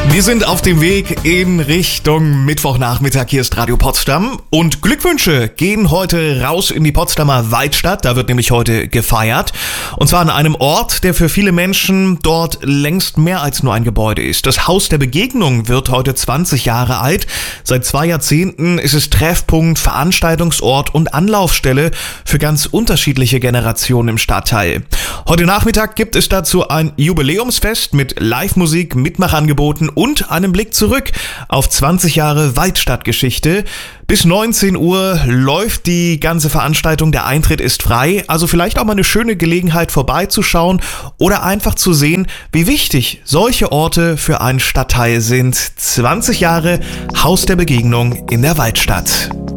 Wir sind auf dem Weg in Richtung Mittwochnachmittag. Hier ist Radio Potsdam und Glückwünsche gehen heute raus in die Potsdamer Waldstadt. Da wird nämlich heute gefeiert. Und zwar an einem Ort, der für viele Menschen dort längst mehr als nur ein Gebäude ist. Das Haus der Begegnung wird heute 20 Jahre alt. Seit 2 Jahrzehnten ist es Treffpunkt, Veranstaltungsort und Anlaufstelle für ganz unterschiedliche Generationen im Stadtteil. Heute Nachmittag gibt es dazu ein Jubiläumsfest mit Live-Musik, Mitmachangeboten und einem Blick zurück auf 20 Jahre Waldstadtgeschichte. Bis 19 Uhr läuft die ganze Veranstaltung, der Eintritt ist frei, also vielleicht auch mal eine schöne Gelegenheit vorbeizuschauen oder einfach zu sehen, wie wichtig solche Orte für einen Stadtteil sind. 20 Jahre Haus der Begegnung in der Waldstadt.